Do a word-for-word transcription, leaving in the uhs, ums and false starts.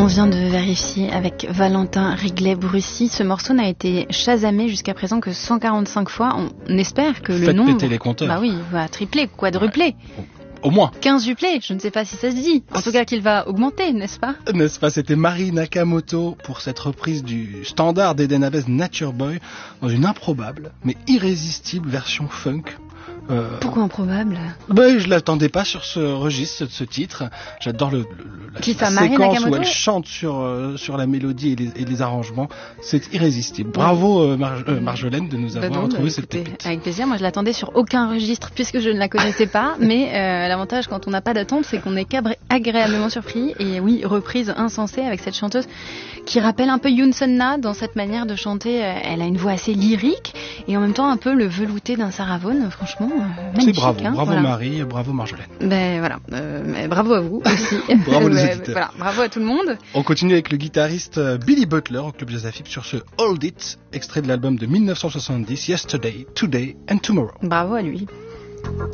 On vient de vérifier avec Valentin Riglet-Brussy. Ce morceau n'a été chasamé jusqu'à présent que cent quarante-cinq fois. On espère que Faites le nombre... péter les compteurs. Bah oui, va tripler, quadrupler. Ouais. Au moins. quinzupler, je ne sais pas si ça se dit. En tout cas qu'il va augmenter, n'est-ce pas ? N'est-ce pas ? C'était Mari Nakamoto pour cette reprise du standard d'Eden Abbey's Nature Boy dans une improbable mais irrésistible version funk. Euh, Pourquoi improbable ? Ben, je l'attendais pas sur ce registre, ce titre. J'adore le, le, la, Qui la ça, Mari séquence Nakamoto ? où elle chante sur, euh, sur la mélodie et les, et les arrangements. C'est irrésistible. Bravo euh, Mar- euh, Marjolaine de nous avoir bah non, retrouvé bah, cette écoutez, pépite. avec plaisir, moi je l'attendais sur aucun registre puisque je ne la connaissais pas, mais euh, l'avantage quand on n'a pas d'attente, c'est qu'on est agréablement surpris. Et oui, reprise insensée avec cette chanteuse qui rappelle un peu Yoon Sun-na dans cette manière de chanter. Elle a une voix assez lyrique et en même temps un peu le velouté d'un Sarah Vaughan. Franchement, euh, magnifique. C'est bravo, hein, bravo voilà. Marie, bravo Marjolaine. Ben voilà, euh, mais bravo à vous aussi. Bravo les Ouais, auditeurs. voilà, bravo à tout le monde. On continue avec le guitariste euh, Billy Butler au Club Jazz Afib sur ce Hold It, extrait de l'album de mille neuf cent soixante-dix, Yesterday, Today and Tomorrow. Bravo à lui.